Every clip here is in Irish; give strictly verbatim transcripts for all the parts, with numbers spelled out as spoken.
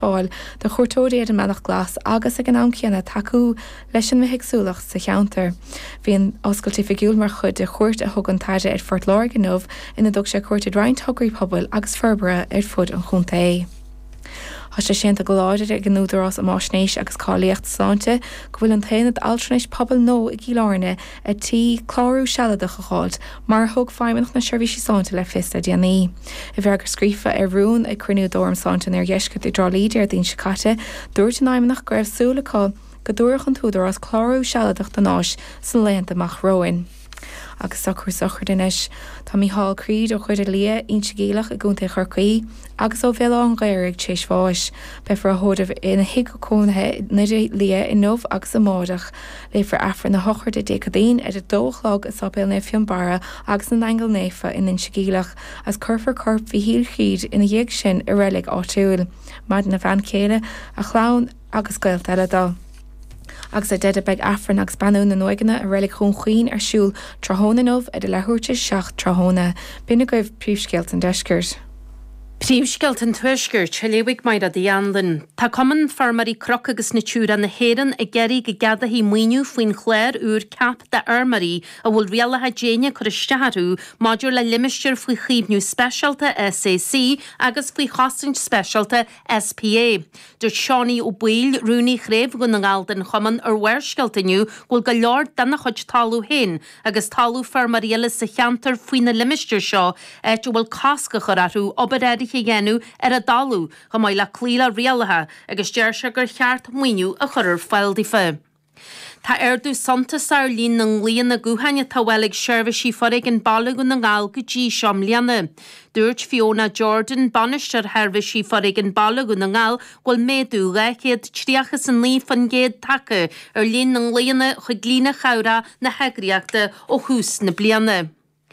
Báil de chuirtóirí an meach glas agus ag an am ceanna taú leis an mhicsúlach sa cheantar. Bhíon oscailtí figiúil mar chud de chuirt a thugann taide ar Fort Láir Gnómh ina dtug sé cuairtead roinnt thugraí pobail agus ferbara ar fud an chunta é. Tá sé sinnta go láidir ag an údarrás a máisnéis agus cálaíocht sáinte go bhfuil an taanad altranéis pobal nó i gcíláirne a tí chlárú sealada go cháilt mar thug feimimech na seirbhísí sáinte le fista déanaí. I bheith gur scríofa ar rún ag cruinniú dóm sáinte ar dheiscut i drálíidir dín sicate, dúirt an aimimeach go raibh súlaá go dúach an túdarrás chlárú sealadach den náis san léanta amach roin. Agus sacr sacr dinis, Tá mí hall críd ó chuir a lia inse géalach a gúnta churcaí, agus ó bhéile an gaiir ag tééis fáis, be for a hódamh ina hiic cónathe nidir lia in nómh agus amádach, le for afran na hochar de décadaín ar a dóchlog a sapéil na fion-bara agus na angel néfa in inse géalach, as curfar corp bhí híl chríd ina dhéag sin a rélig áitiúil, mad na bhean céile a chlán agus gail teile dá. Agus a dead beg afran agus banú na nóigeanna a rélig chun chuoin ar siúl trahónanómh a de lethúirte seach trahóna, bína goibh príomhscéalt an deiscirt. Príomhscéalt an tuisgur teléigh maid a dhéanlan. Tá cumann farmarí croc agus na túra na héan a geirí go gada hí muoinú faoin chléir úr cap de armarí a bhfuil rialathe déine chu istearú maidir le limisteir faoi chiomhnú speisialta S A C agus faoi chasaint speisialta S P A. Dúirt Seánaí ó Bail Rúnaí chréibh go na ngáil den chumann ar bhuairscealtainniu ghfuil go leor dana chuid talú hain agus talú farmaríala sa cheantar faoin na limisteir seo éit bhfuil casca choratú obaréidir géanú ar a dalú go mbeidh le clíla rialathe agus deir se gur cheart muoinú a churir fáildí fe. Tá airdú Santa Sairlín na líon na gúhaine táhhaigh seirbhísí foraigh an bailú na ngáil go dtí seom líana. Dúirt Fiona Jordan banisteir seirbhísí foraigh an bailú na ngáil ghfuil méadú le chéad tríachas an lí fan géad take ar líon na líana chu glína chara na heagriachta ó hús na bliana.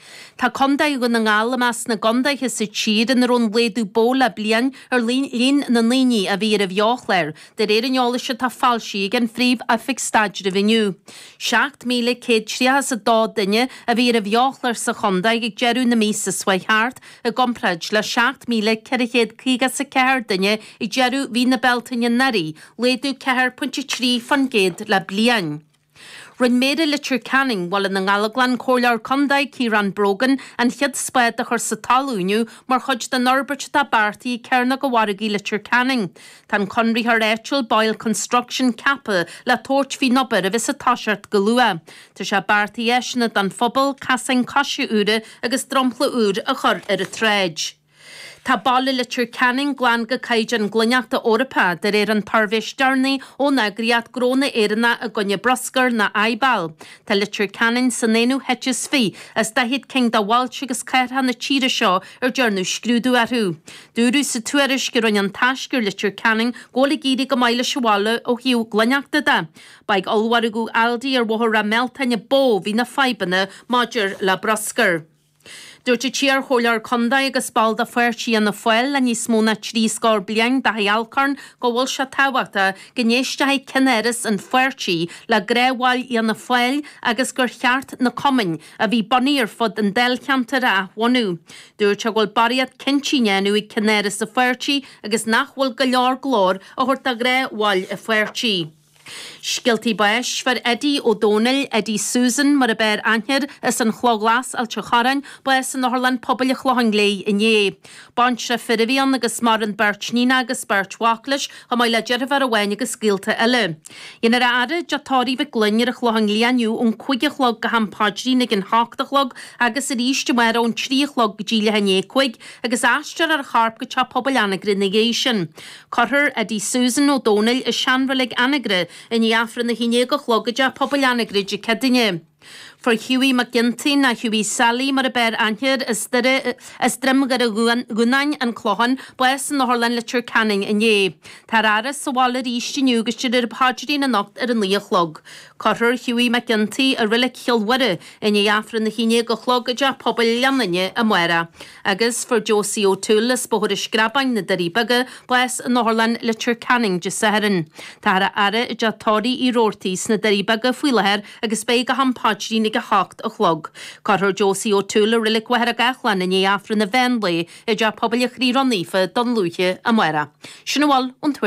Tá condaigh go na ngála meas na gondaithe sa tíad in rón léadú bóla blian ar líon na líní a bhí ar a bheochléir, de réir aneola se tá fáilsí an phríomh a fic staidir a bhiniu. seacht míle céad tríochas a dá duine a bhí ar a bheochléir sa condaigh ag dearú na mí sa Swaithart a gompraid le seacht míle ceirichéad cíga sa ceir duine i dearú hí na beltaine narí, léadú ceir puntí trí fan géad le blian. Ryn méide litir canning wal in na ngalaglan cólear condaigh Kieran Brogan an chiad spéid a chur sa talúniu mar chud den Norbert da Barty cearna go warigi litir canning. Tan conri her Rachel Boyle Construction Kappa le torch fi nobber a vis a tasiart galua. Tá se Barty eisna dan phobal casing cosisiú úre agus drompla úr a chur ar a tréid. Tá baile litir canning glan go caid an glunneachta Orpa der éar an parvis darnaí ó nagriad gróna éanna a gonne broscar na aibal. Tá litir canning san éanú hetis fi as da hid king da walch agus cairha na tíre seo ar dearnú scrúdú arú. Dúrú sa tuairis gur an taisgur litir canning góla gíri go maile seála ó hiú glunneachta da. Baig olwarigú aldi ar bhthar ra meltainne bó hí na faibanna maidir le broscar. Dúirte tíar chólear condaigh agus balda fuirtí an na foiil a níos móna trí scór bliang da alcarn go bhfuil se táhachta gnéistethe cinéras an fuirtí le gréhhail í an na foiil agus gur cheart na cumin a bhí baníir fod an delcheantar a bhainú. Dúirte bhfuil bariad cintínéanú i cinéras a fuirtí agus nachhfuil go leor glór a thuirt a gréhhail a fuirtí. Scialtaí báis for Eddie O'Donnell, Eddie Susan mar a beir anhir is an chloglas al techaran báis an Norland pobl a chlohan lé in é. Bantre firvian agus mar an Birchnina agus Birchwachlis ha mai le jervar a wein agus scialta eile. Inar aire jatári bh glunir a chlohan lianiu ón chuige chlog go hampáidrí nig an háachta chlog agus a ríiste mar ón trí chlog gdíle hané chuig agus astar ar charp go cha pobl anagri negation. Carher Eddie Susan O'Donnell is seanralig anagri in Afra na híine go chlogad pobl anagrid cedine. For Hughie McGinty na Hughie Sally mar a beir anhir is drim gar a gunain an clohan báis an Norland litir canning in é. Tar aras sa bhála ríistiniu gus tíir ar páidirí na nocht ar an lí chlog. Carthir Hughie McGinty a rilik chiolware in é Afra na híine go chlogad pobl leanine a muera. Agus for Josie O'Toole is bohor is sgrabain na daríbaga báis an Norland litir canning just saharin. Tar ara ja tóri i rórtís na daríbaga fuileher agus beig a hampá cadrínig a hacht a chlog. Carthir Josie ó túla rilik wahar a gachlan in éafran na Venley i d pobl a chrí ronífa don lúche a mara. Sinnahil an